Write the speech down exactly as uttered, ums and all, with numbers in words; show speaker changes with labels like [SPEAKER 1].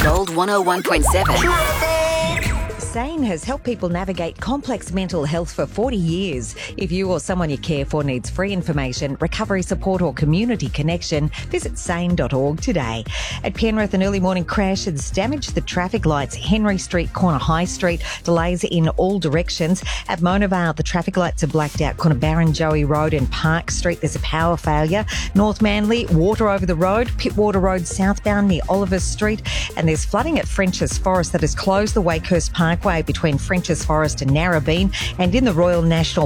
[SPEAKER 1] Gold one oh one point seven.
[SPEAKER 2] SANE has helped people navigate complex mental health for forty years. If you or someone you care for needs free information, recovery support or community connection, visit sane dot org today. At Penrith, an early morning crash has damaged the traffic lights. Henry Street, corner High Street, delays in all directions. At Mona Vale, the traffic lights are blacked out. Corner Barrenjoey Road and Park Street, there's a power failure. North Manly, water over the road. Pittwater Road southbound near Oliver Street. And there's flooding at French's Forest that has closed the Wakehurst Parkway between French's Forest and Narrabeen, and in the Royal National